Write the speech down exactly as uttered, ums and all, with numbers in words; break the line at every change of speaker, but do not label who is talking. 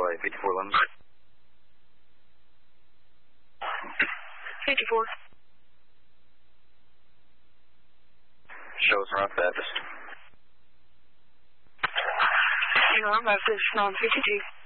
L A, fifty-four Lemon.
fifty-four.
Show us around Baptist.
Hang on, Baptist, nine fifty-two.